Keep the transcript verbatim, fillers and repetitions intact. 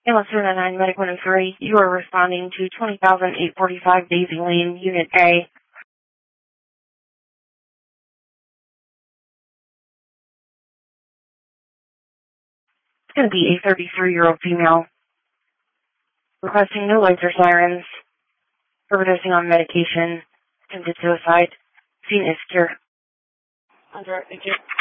Ambulance two nine nine, Medic one oh three, you are responding to twenty thousand eight forty-five Daisy Lane, Unit A. It's going to be a thirty-three-year-old female requesting no lights or sirens, overdosing on medication, attempted suicide, seen is secure. Under,